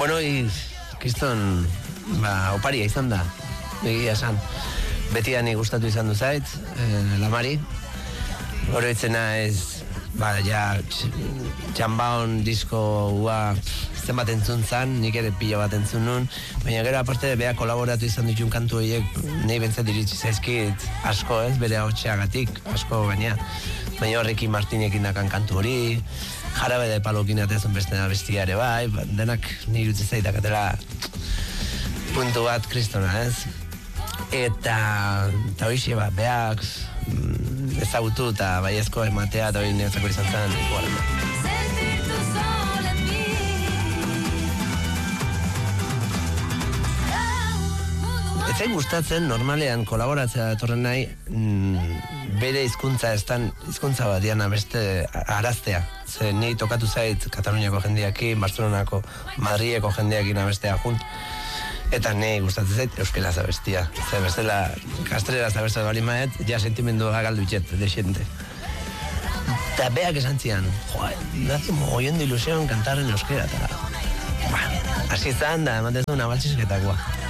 Bueno, kriston, oparia izan da, egia esan. Beti ani gustatu izan du zait, Lamari. Oroitzena ez, txambaon disko ua zenbat entzun zan, nik ere pila bat entzun nun, baina gero aparte bea kolaboratu izan ditun kantu horiek nahi bentzat iritsi zaizkit asko ez, bere hotxeagatik, asko baina horrekin Martinekin dakan kantu hori, Jarabe de Palokin ateazun beste bestia ere bai, denak nire utzi zaitakatela puntu bat kristona ez. Eta hoxe beak ezagutu eta baiezko ematea eta hori niretzako izan zen igualena. Ez zain gustatzen normalean kolaboratzea datorren nahi bere hizkuntza bat diana beste araztea. Ze ni tokatu zait Kataluniako jendeakin, Barcelonako, Madrileko jendeakin abestea junt. Eta nahi gustatzen zait euskera zabestia. Ze bestela kastrera zabestia bali maet, ja sentimendua galdu itxet, de xente. Eta beak esan zian, me hace mogollón de ilusión cantar en euskera. Así zan da, ematen zuen abaltxizketakoa.